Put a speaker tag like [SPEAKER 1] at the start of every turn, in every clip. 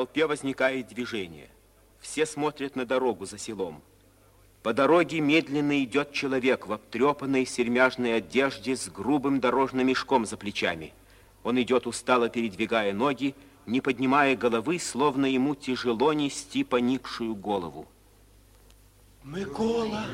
[SPEAKER 1] толпе возникает движение. Все смотрят на дорогу за селом. По дороге медленно идет человек в обтрепанной сермяжной одежде с грубым дорожным мешком за плечами. Он идет устало, передвигая ноги, не поднимая головы, словно ему тяжело нести поникшую голову.
[SPEAKER 2] Микола!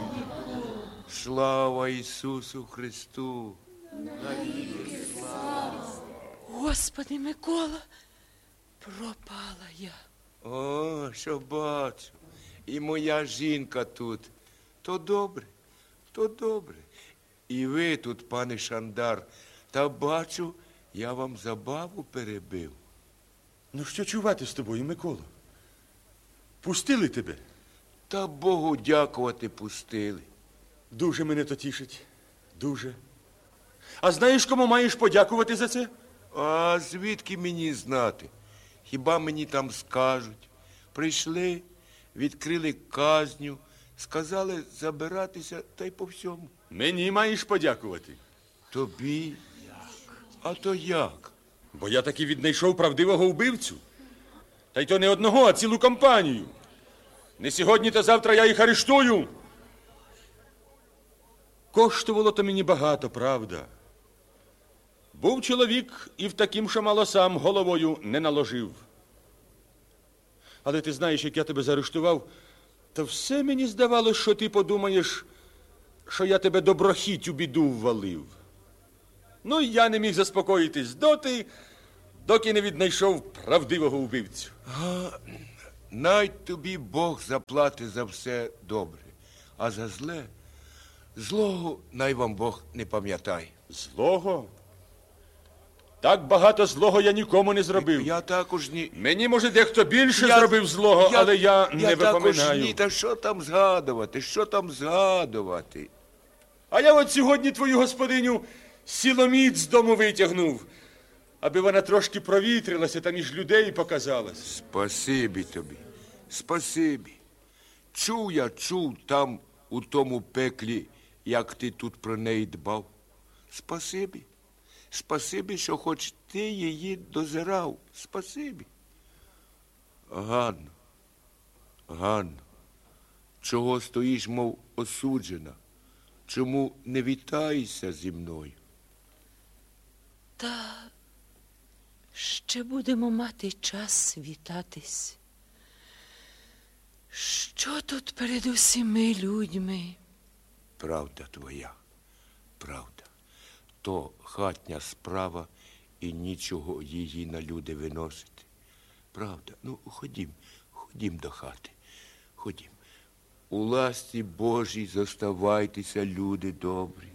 [SPEAKER 2] Слава Ісусу Христу!
[SPEAKER 3] Навіки слава! Господи, Микола, пропала я.
[SPEAKER 2] О, що бачу. І моя жінка тут. То добре, то добре. І ви тут, пане Шандар. Та бачу, я вам забаву перебив.
[SPEAKER 4] Ну, що чувати з тобою, Микола? Пустили тебе?
[SPEAKER 2] Та Богу дякувати пустили.
[SPEAKER 4] Дуже мене то тішить. Дуже. А знаєш, кому маєш подякувати за це?
[SPEAKER 2] А звідки мені знати? Хіба мені там скажуть? Прийшли, відкрили казню, сказали забиратися, та й по всьому.
[SPEAKER 4] Мені маєш подякувати.
[SPEAKER 2] Тобі? А то як?
[SPEAKER 4] Бо я таки віднайшов правдивого вбивцю. Та й то не одного, а цілу компанію. Не сьогодні, та завтра я їх арештую. Коштувало то мені багато, правда. Був чоловік і в таким, що мало сам головою не наложив. Але ти знаєш, як я тебе заарештував, та все мені здавалось, що ти подумаєш, що я тебе доброхіть у біду ввалив. Ну, я не міг заспокоїтись доти, доки не віднайшов правдивого вбивцю.
[SPEAKER 2] Най тобі Бог заплати за все добре, а за зле, злого най вам Бог не пам'ятає.
[SPEAKER 4] Злого? Так багато злого я нікому не зробив.
[SPEAKER 2] Я також ні.
[SPEAKER 4] Мені, може, дехто більше зробив злого, але я не випоминаю.
[SPEAKER 2] Я також ні, та що там згадувати, що там згадувати?
[SPEAKER 4] А я от сьогодні твою господиню сіломіць з дому витягнув, аби вона трошки провітрилася та між людей показалась.
[SPEAKER 2] Спасибі тобі, спасибі. Чув там у тому пеклі, як ти тут про неї дбав. Спасибі. Спасибі, що хоч ти її дозирав. Спасибі. Ганно, Ганно, чого стоїш, мов осуджена? Чому не вітаєшся зі мною?
[SPEAKER 3] Та ще будемо мати час вітатись. Що тут перед усіми людьми?
[SPEAKER 2] Правда твоя, правда. То хатня справа і нічого її на люди виносити. Правда. Ну, ходім до хати. Ходім. У ласті Божій зоставайтеся, люди добрі.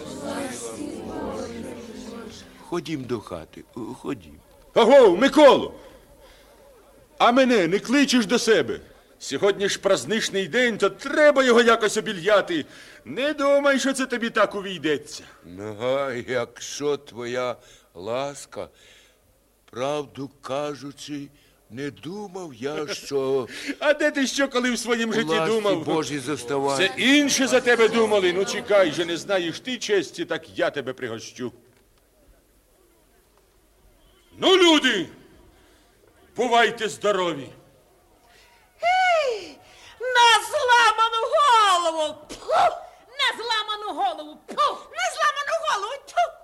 [SPEAKER 2] Ходім до хати, ходім.
[SPEAKER 4] Аго, Миколо! А мене не кличеш до себе? Сьогодні ж праздничний день, то треба його якось обільяти. Не думай, що це тобі так увійдеться.
[SPEAKER 2] Ну, якщо твоя ласка, правду кажучи, не думав я, що...
[SPEAKER 4] А де ти що, коли в своїм житті думав?
[SPEAKER 2] Божі заставай.
[SPEAKER 4] Це інші за тебе думали. Ну, чекай же, не знаєш ти честі, так я тебе пригощу. Ну, люди, бувайте здорові.
[SPEAKER 5] Ей, на зламану голову! Пфу! На зламану голову! Пфу! На зламану голову! Тьфу!